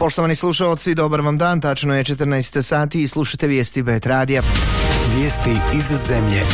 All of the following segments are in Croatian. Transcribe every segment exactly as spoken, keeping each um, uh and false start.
Poštovani slušalci, dobar vam dan, tačno je četrnaest sati i slušate vijesti Bet radija. Vijesti iz zemlje.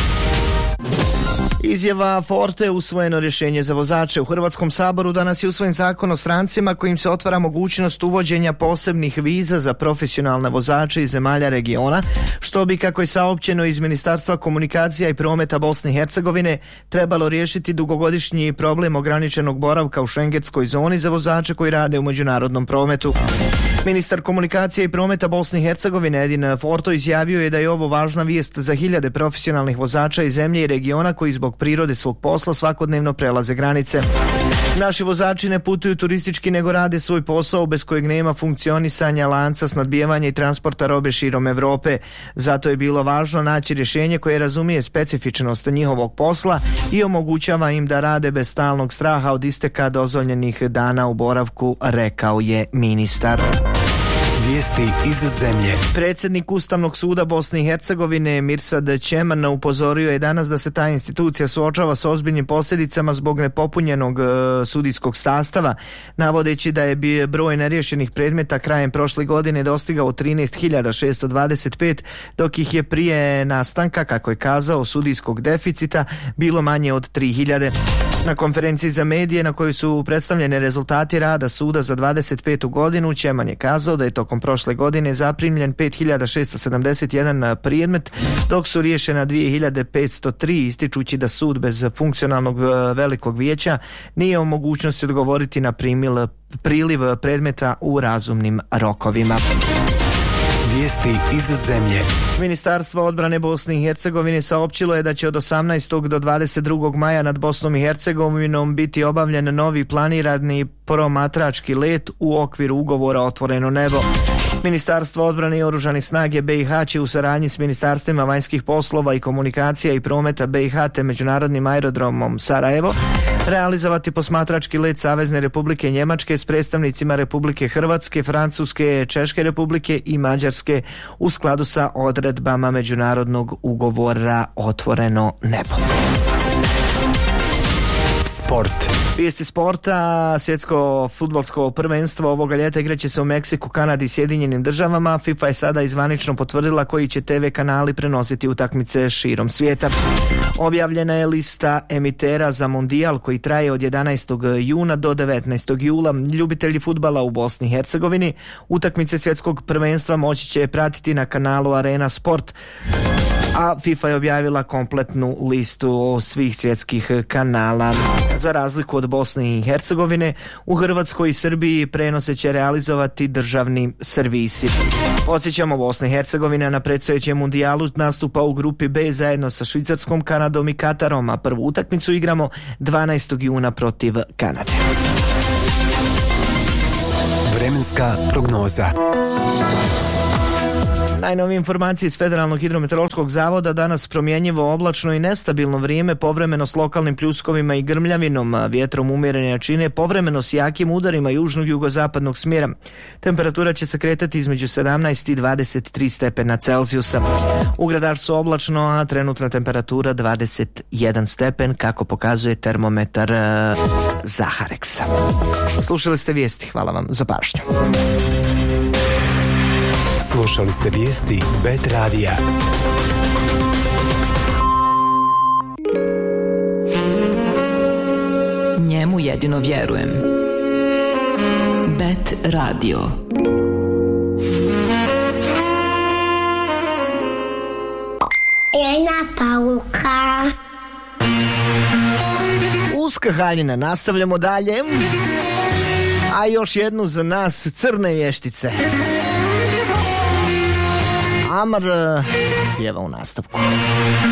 Izjava Forte, usvojeno rješenje za vozače. U Hrvatskom saboru danas je usvojen zakon o strancima kojim se otvara mogućnost uvođenja posebnih viza za profesionalne vozače iz zemalja regiona, što bi, kako je saopćeno iz Ministarstva komunikacija i prometa Bosne i Hercegovine, trebalo riješiti dugogodišnji problem ograničenog boravka u šengenskoj zoni za vozače koji rade u međunarodnom prometu. Ministar komunikacije i prometa Bosne i Hercegovine Edin Forto izjavio je da je ovo važna vijest za hiljade profesionalnih vozača iz zemlje i regiona koji zbog prirode svog posla svakodnevno prelaze granice. Naši vozači ne putuju turistički, nego rade svoj posao bez kojeg nema funkcionisanja lanca snabdijevanja i transporta robe širom Europe. Zato je bilo važno naći rješenje koje razumije specifičnost njihovog posla i omogućava im da rade bez stalnog straha od isteka dozvoljenih dana u boravku, rekao je ministar. Vijesti iz zemlje. Predsjednik Ustavnog suda Bosne i Hercegovine Mirsad Čeman upozorio je danas da se ta institucija suočava s ozbiljnim posljedicama zbog nepopunjenog e, sudijskog sastava, navodeći da je broj neriješenih predmeta krajem prošle godine dostigao trinaest hiljada šesto dvadeset pet, dok ih je prije nastanka, kako je kazao, sudijskog deficita bilo manje od tri hiljade. Na konferenciji za medije na kojoj su predstavljeni rezultati rada suda za dvadeset petu godinu, Čeman je kazao da je tokom prošle godine zaprimljen pet hiljada šesto sedamdeset jedan predmet, dok su riješena dvije hiljade petsto tri, ističući da sud bez funkcionalnog velikog vijeća nije u mogućnosti odgovoriti na primil, priliv predmeta u razumnim rokovima. Vijesti iz zemlje. Ministarstvo odbrane Bosne i Hercegovine saopćilo je da će od osamnaestog do dvadeset drugog maja nad Bosnom i Hercegovinom biti obavljen novi planirani promatrački let u okviru ugovora Otvoreno nebo. Ministarstvo odbrane i oružane snage B i H će u saradnji s ministarstvima vanjskih poslova i komunikacija i prometa B i H te međunarodnim aerodromom Sarajevo realizovati posmatrački let Savezne Republike Njemačke s predstavnicima Republike Hrvatske, Francuske, Češke Republike i Mađarske u skladu sa odredbama međunarodnog ugovora Otvoreno nebo. Sport. Vijesti sporta. Svjetsko fudbalsko prvenstvo ovoga ljeta igraće se u Meksiku, Kanadi i Sjedinjenim državama. FIFA je sada izvanično potvrdila koji će te ve kanali prenositi utakmice širom svijeta. Objavljena je lista emitera za mondijal koji traje od jedanaestog juna do devetnaestog jula. Ljubitelji fudbala u Bosni i Hercegovini utakmice svjetskog prvenstva moći će pratiti na kanalu Arena Sport, a FIFA je objavila kompletnu listu svih svjetskih kanala. Za razliku od Bosne i Hercegovine, u Hrvatskoj i Srbiji prenose će realizovati državni servisi. Podsjećamo, Bosna i Hercegovina na predstojećem mundijalu nastupa u grupi B zajedno sa Švicarskom, Kanadom i Katarom, a prvu utakmicu igramo dvanaestog juna protiv Kanade. Vremenska prognoza. Najnovije informacije iz Federalnog hidrometeorološkog zavoda: danas promjenjivo, oblačno i nestabilno vrijeme, povremeno s lokalnim pljuskovima i grmljavinom, vjetrom umjerene jačine, povremeno s jakim udarima južnog i jugozapadnog smjera. Temperatura će se kretati između sedamnaest i dvadeset tri stepena Celzijusa. U Gradarcu oblačno, a trenutna temperatura dvadeset jedan stepen, kako pokazuje termometar Zahareksa. Slušali ste vijesti, hvala vam za pažnju. Slušali ste vijesti Bet radija. Njemu jedino vjerujem. Bet radio. Jedna pauka. Uska haljina, nastavljamo dalje. A još jednu za nas, crne vještice. Amar pjeva u nastavku.